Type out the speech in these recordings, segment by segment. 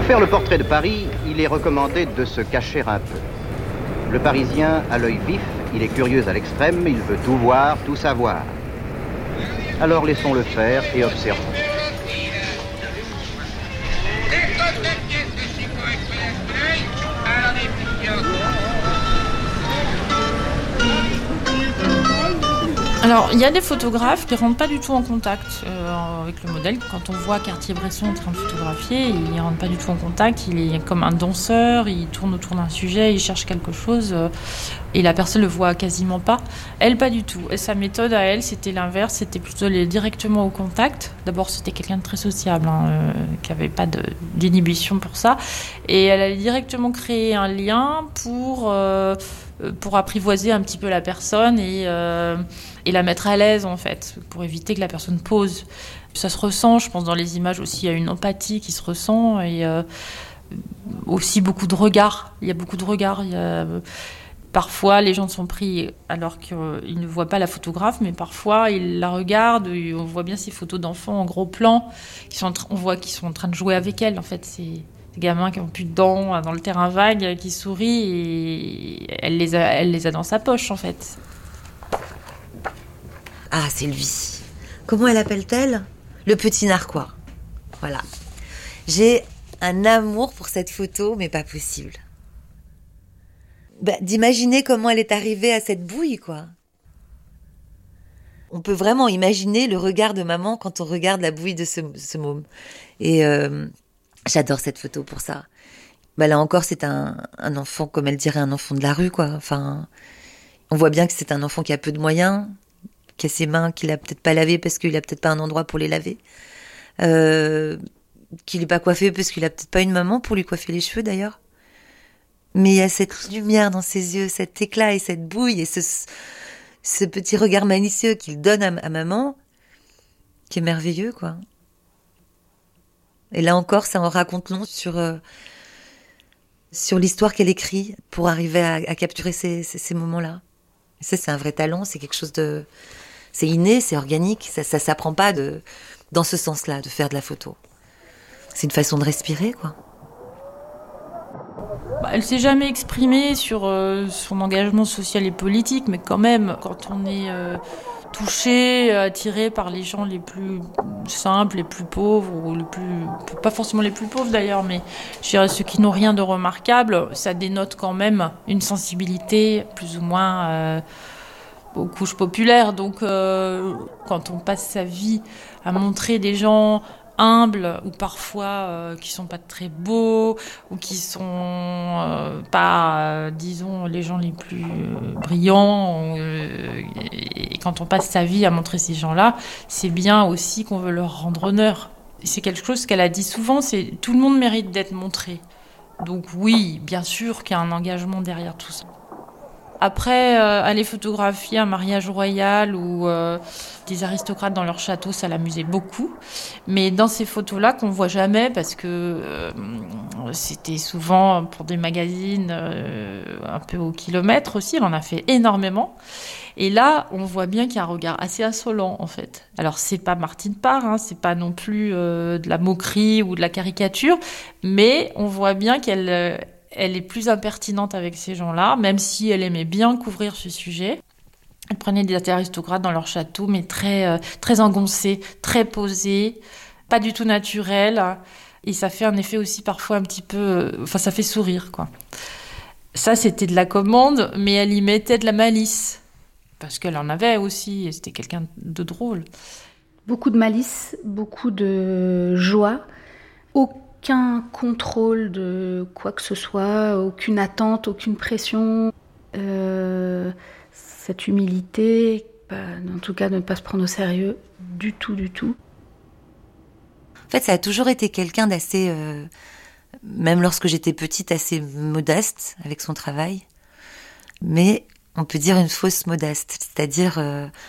faire le portrait de Paris, il est recommandé de se cacher un peu. Le Parisien a l'œil vif, il est curieux à l'extrême, il veut tout voir, tout savoir. Alors laissons-le faire et observons. Alors, il y a des photographes qui ne rentrent pas du tout en contact avec le modèle. Quand on voit Cartier-Bresson en train de photographier, il ne rentre pas du tout en contact. Il est comme un danseur, il tourne autour d'un sujet, il cherche quelque chose et la personne ne le voit quasiment pas. Elle, pas du tout. Et sa méthode à elle, c'était l'inverse, c'était plutôt aller directement au contact. D'abord, c'était quelqu'un de très sociable, qui n'avait pas d'inhibition pour ça. Et elle allait directement créer un lien pour apprivoiser un petit peu la personne et la mettre à l'aise, en fait, pour éviter que la personne pose. Ça se ressent, je pense, dans les images aussi, il y a une empathie qui se ressent et aussi beaucoup de regards. Il y a beaucoup de regards. Parfois, les gens sont pris alors qu'ils ne voient pas la photographe, mais parfois, ils la regardent. Et on voit bien ces photos d'enfants en gros plan. On voit qu'ils sont en train de jouer avec elle. En fait, c'est des gamins qui n'ont plus de dents dans le terrain vague, qui sourient et elle les a dans sa poche, en fait. Ah, Sylvie. Comment elle appelle-t-elle ? Le petit narquois. Voilà. J'ai un amour pour cette photo, mais pas possible. D'imaginer comment elle est arrivée à cette bouille, quoi. On peut vraiment imaginer le regard de maman quand on regarde la bouille de ce môme. Et j'adore cette photo pour ça. Là encore, c'est un enfant, comme elle dirait, un enfant de la rue, quoi. Enfin, on voit bien que c'est un enfant qui a peu de moyens, qui a ses mains qu'il a peut-être pas lavées parce qu'il a peut-être pas un endroit pour les laver, qu'il est pas coiffé parce qu'il a peut-être pas une maman pour lui coiffer les cheveux d'ailleurs. Mais il y a cette lumière dans ses yeux, cet éclat et cette bouille et ce petit regard malicieux qu'il donne à maman, qui est merveilleux, quoi. Et là encore, ça en raconte long sur l'histoire qu'elle écrit pour arriver à capturer ces moments-là. Et ça, c'est un vrai talent, c'est quelque chose de... C'est inné, c'est organique, ça s'apprend pas dans ce sens-là, de faire de la photo. C'est une façon de respirer, quoi. Elle s'est jamais exprimée sur son engagement social et politique, mais quand même, quand on est touché, attiré par les gens les plus simples, les plus pauvres, ou pas forcément les plus pauvres d'ailleurs, mais je dirais ceux qui n'ont rien de remarquable, ça dénote quand même une sensibilité plus ou moins aux couches populaires. Donc quand on passe sa vie à montrer des gens humbles ou parfois qui sont pas très beaux ou qui sont pas disons les gens les plus brillants et quand on passe sa vie à montrer ces gens-là, c'est bien aussi qu'on veut leur rendre honneur. C'est quelque chose qu'elle a dit souvent, c'est tout le monde mérite d'être montré. Donc oui, bien sûr qu'il y a un engagement derrière tout ça. Après, aller photographier un mariage royal ou des aristocrates dans leur château, ça l'amusait beaucoup. Mais dans ces photos-là qu'on voit jamais, parce que c'était souvent pour des magazines un peu au kilomètre aussi, elle en a fait énormément. Et là, on voit bien qu'il y a un regard assez insolent, en fait. Alors, c'est pas Martine Parr, c'est pas non plus de la moquerie ou de la caricature, mais on voit bien qu'elle est plus impertinente avec ces gens-là, même si elle aimait bien couvrir ce sujet. Elle prenait des aristocrates dans leur château, mais très, très engoncés, très posés, pas du tout naturels. Et ça fait un effet aussi parfois un petit peu... ça fait sourire, quoi. Ça, c'était de la commande, mais elle y mettait de la malice. Parce qu'elle en avait aussi, et c'était quelqu'un de drôle. Beaucoup de malice, beaucoup de joie, aucun contrôle de quoi que ce soit, aucune attente, aucune pression. Cette humilité, en tout cas ne pas se prendre au sérieux du tout, du tout. En fait, ça a toujours été quelqu'un d'assez, même lorsque j'étais petite, assez modeste avec son travail. Mais on peut dire une fausse modeste, c'est-à-dire...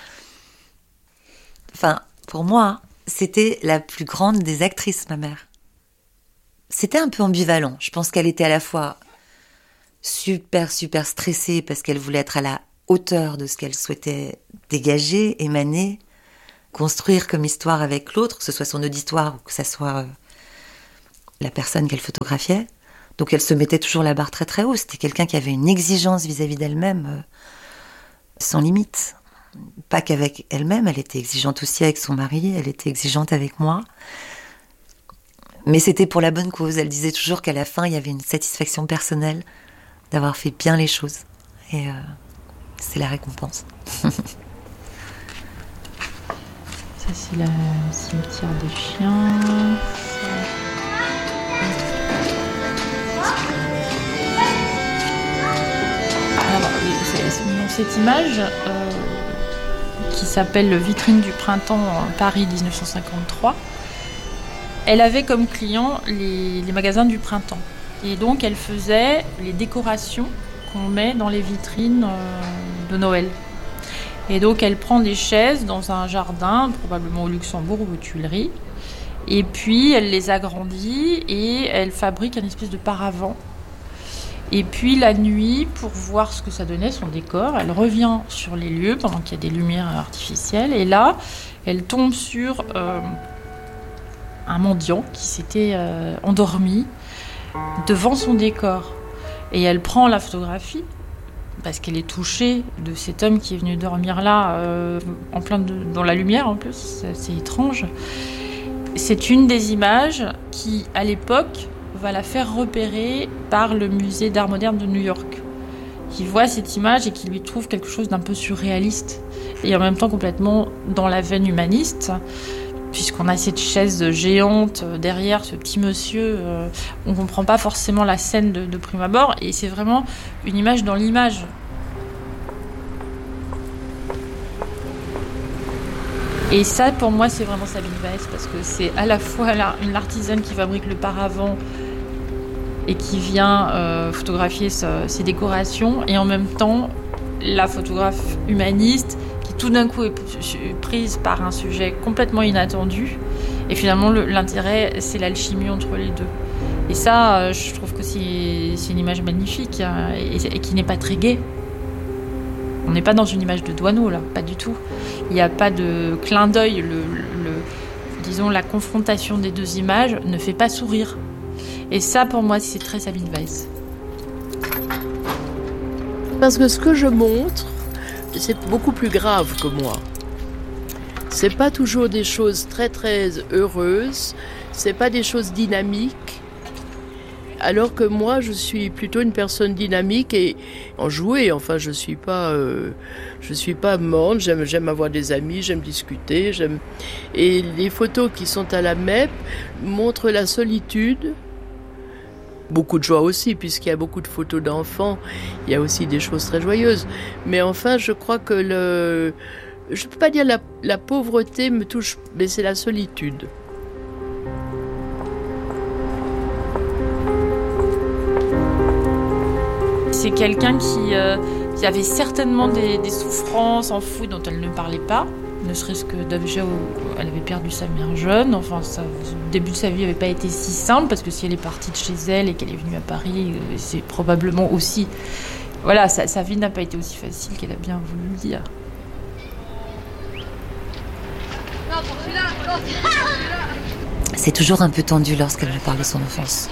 pour moi, c'était la plus grande des actrices, ma mère. C'était un peu ambivalent. Je pense qu'elle était à la fois super, super stressée parce qu'elle voulait être à la hauteur de ce qu'elle souhaitait dégager, émaner, construire comme histoire avec l'autre, que ce soit son auditoire ou que ce soit la personne qu'elle photographiait. Donc elle se mettait toujours la barre très très haut. C'était quelqu'un qui avait une exigence vis-à-vis d'elle-même sans limite. Pas qu'avec elle-même, elle était exigeante aussi avec son mari, elle était exigeante avec moi. Mais c'était pour la bonne cause. Elle disait toujours qu'à la fin, il y avait une satisfaction personnelle d'avoir fait bien les choses. Et c'est la récompense. Ça, c'est le cimetière des chiens. Alors, dans cette image, qui s'appelle Vitrine du printemps Paris 1953, elle avait comme client les magasins du printemps. Et donc, elle faisait les décorations qu'on met dans les vitrines de Noël. Et donc, elle prend des chaises dans un jardin, probablement au Luxembourg ou aux Tuileries. Et puis, elle les agrandit et elle fabrique un espèce de paravent. Et puis, la nuit, pour voir ce que ça donnait, son décor, elle revient sur les lieux pendant qu'il y a des lumières artificielles. Et là, elle tombe sur un mendiant qui s'était endormi devant son décor. Et elle prend la photographie parce qu'elle est touchée de cet homme qui est venu dormir là, en plein dans la lumière en plus, c'est étrange. C'est une des images qui, à l'époque, va la faire repérer par le musée d'art moderne de New York, qui voit cette image et qui lui trouve quelque chose d'un peu surréaliste et en même temps complètement dans la veine humaniste, puisqu'on a cette chaise géante derrière ce petit monsieur. On ne comprend pas forcément la scène de prime abord, et c'est vraiment une image dans l'image. Et ça, pour moi, c'est vraiment Sabine Weiss, parce que c'est à la fois une artisane qui fabrique le paravent et qui vient photographier ses décorations, et en même temps, la photographe humaniste qui tout d'un coup est prise par un sujet complètement inattendu. Et finalement, l'intérêt, c'est l'alchimie entre les deux. Et ça, je trouve que c'est une image magnifique et qui n'est pas très gaie. On n'est pas dans une image de Doisneau, là, pas du tout. Il n'y a pas de clin d'œil. Disons, la confrontation des deux images ne fait pas sourire. Et ça, pour moi, c'est très Sabine Weiss. Parce que ce que je montre, c'est beaucoup plus grave que moi. C'est pas toujours des choses très très heureuses, c'est pas des choses dynamiques. Alors que moi, je suis plutôt une personne dynamique et enjouée. Enfin, je suis pas morne. J'aime avoir des amis, j'aime discuter. Et les photos qui sont à la MEP montrent la solitude. Beaucoup de joie aussi, puisqu'il y a beaucoup de photos d'enfants. Il y a aussi des choses très joyeuses. Mais enfin, je crois que je peux pas dire la pauvreté me touche, mais c'est la solitude. C'est quelqu'un qui avait certainement des souffrances enfouies dont elle ne parlait pas, ne serait-ce que d'objets où elle avait perdu sa mère jeune. Enfin, le début de sa vie n'avait pas été si simple, parce que si elle est partie de chez elle et qu'elle est venue à Paris, c'est probablement aussi... Voilà, sa vie n'a pas été aussi facile qu'elle a bien voulu le dire. C'est toujours un peu tendu lorsqu'elle me parle de son enfance.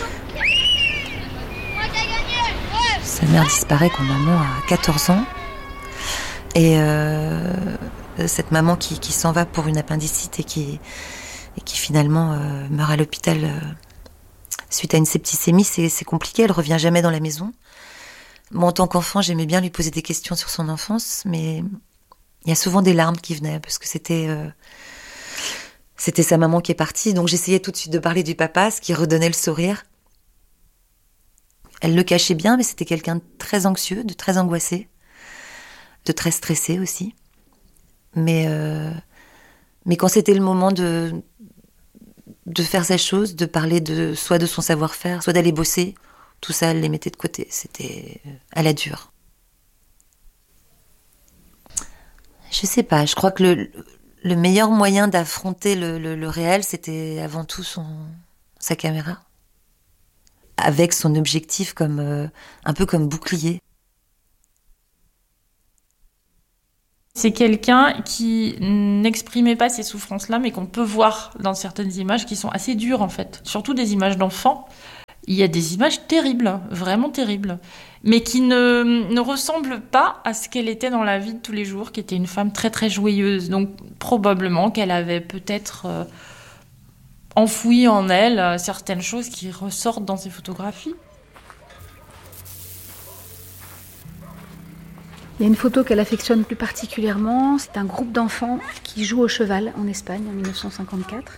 Sa mère disparaît quand maman a 14 ans. Et cette maman qui s'en va pour une appendicite et qui finalement meurt à l'hôpital suite à une septicémie, c'est compliqué, elle revient jamais dans la maison. Moi, en tant qu'enfant, j'aimais bien lui poser des questions sur son enfance, mais il y a souvent des larmes qui venaient, parce que c'était sa maman qui est partie, donc j'essayais tout de suite de parler du papa, ce qui redonnait le sourire. Elle le cachait bien, mais c'était quelqu'un de très anxieux, de très angoissé, de très stressé aussi. Mais quand c'était le moment de faire sa chose, de parler soit de son savoir-faire, soit d'aller bosser, tout ça, elle les mettait de côté. C'était à la dure. Je sais pas, je crois que le meilleur moyen d'affronter le réel, c'était avant tout sa caméra. Avec son objectif un peu comme bouclier. C'est quelqu'un qui n'exprimait pas ces souffrances-là, mais qu'on peut voir dans certaines images qui sont assez dures, en fait. Surtout des images d'enfants. Il y a des images terribles, vraiment terribles, mais qui ne ressemblent pas à ce qu'elle était dans la vie de tous les jours, qui était une femme très très joyeuse. Donc probablement qu'elle avait peut-être enfoui en elle certaines choses qui ressortent dans ses photographies. Il y a une photo qu'elle affectionne plus particulièrement. C'est un groupe d'enfants qui jouent au cheval en Espagne en 1954.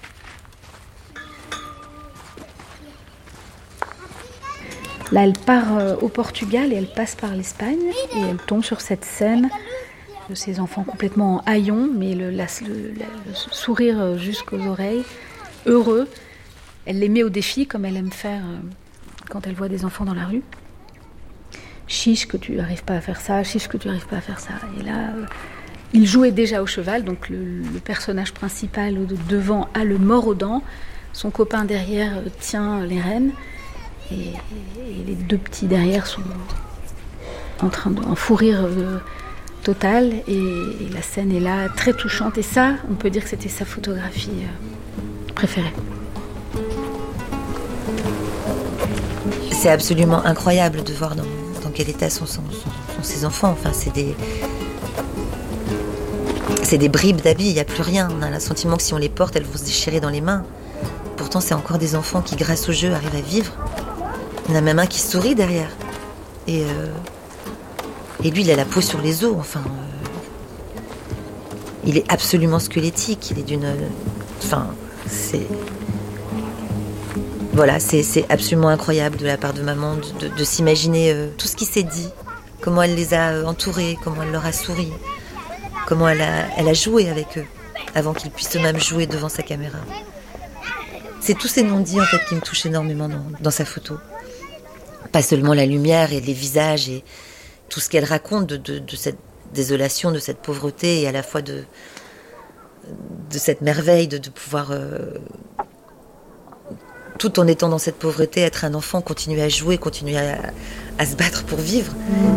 Là, elle part au Portugal et elle passe par l'Espagne et elle tombe sur cette scène de ces enfants complètement en haillons, mais le sourire jusqu'aux oreilles, heureux. Elle les met au défi comme elle aime faire quand elle voit des enfants dans la rue. Chiche que tu n'arrives pas à faire ça, chiche que tu n'arrives pas à faire ça. Et là, il jouait déjà au cheval, donc le personnage principal devant a le mors aux dents, son copain derrière tient les rênes, et les deux petits derrière sont en train en fou rire total, et la scène est là, très touchante, et ça, on peut dire que c'était sa photographie préférée. C'est absolument incroyable de voir dans quel état sont ses enfants. Enfin, c'est des bribes d'habits, il n'y a plus rien. On a le sentiment que si on les porte, elles vont se déchirer dans les mains. Pourtant, c'est encore des enfants qui, grâce au jeu, arrivent à vivre. Il y en a même un qui sourit derrière. Et lui, il a la peau sur les os. Enfin, il est absolument squelettique. Il est d'une... Enfin, c'est... Voilà, c'est absolument incroyable de la part de maman de s'imaginer tout ce qui s'est dit, comment elle les a entourés, comment elle leur a souri, comment elle a joué avec eux avant qu'ils puissent eux-mêmes jouer devant sa caméra. C'est tous ces non-dits en fait qui me touchent énormément dans sa photo. Pas seulement la lumière et les visages et tout ce qu'elle raconte de cette désolation, de cette pauvreté et à la fois de cette merveille de pouvoir... tout en étant dans cette pauvreté, être un enfant, continuer à jouer, continuer à se battre pour vivre.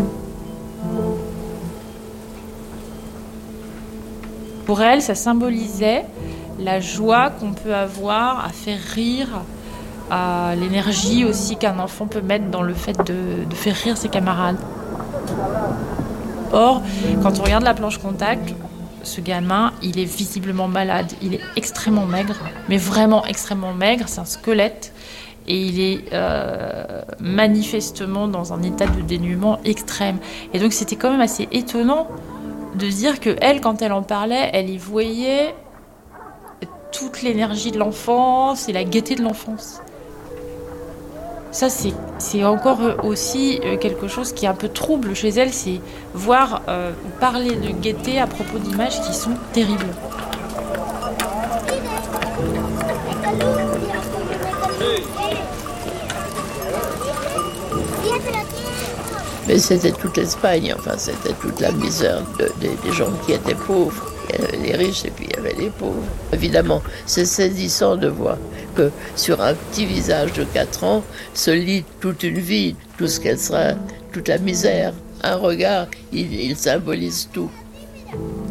Pour elle, ça symbolisait la joie qu'on peut avoir à faire rire, à l'énergie aussi qu'un enfant peut mettre dans le fait de faire rire ses camarades. Or, quand on regarde la planche contact, ce gamin, il est visiblement malade, il est extrêmement maigre, mais vraiment extrêmement maigre, c'est un squelette, et il est manifestement dans un état de dénuement extrême. Et donc c'était quand même assez étonnant de dire que elle, quand elle en parlait, elle y voyait toute l'énergie de l'enfance et la gaieté de l'enfance. Ça, c'est encore aussi quelque chose qui est un peu trouble chez elle, c'est voir ou parler de gaieté à propos d'images qui sont terribles. Mais c'était toute l'Espagne, enfin c'était toute la misère des gens qui étaient pauvres. Il y avait les riches et puis il y avait les pauvres. Évidemment, c'est saisissant de voir que sur un petit visage de 4 ans se lit toute une vie, tout ce qu'elle sera, toute la misère. Un regard, il symbolise tout.